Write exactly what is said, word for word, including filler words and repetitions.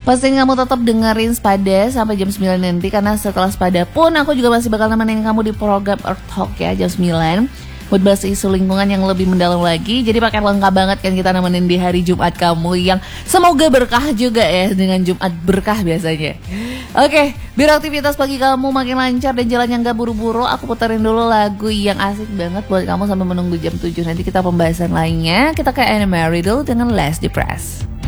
Pastiin kamu tetap dengerin Spada sampai jam sembilan nanti, karena setelah Spada pun aku juga masih bakal nemenin kamu di program Earth Talk ya jam sembilan buat bahas isu lingkungan yang lebih mendalam lagi. Jadi pakai lengkap banget kan kita nemenin di hari Jumat kamu yang semoga berkah juga ya, dengan Jumat berkah biasanya. Oke, biar aktivitas pagi kamu makin lancar dan jalannya gak buru-buru, aku puterin dulu lagu yang asik banget buat kamu sampai menunggu jam tujuh. Nanti kita pembahasan lainnya. Kita ke Anna Marie dulu dengan Less Depressed.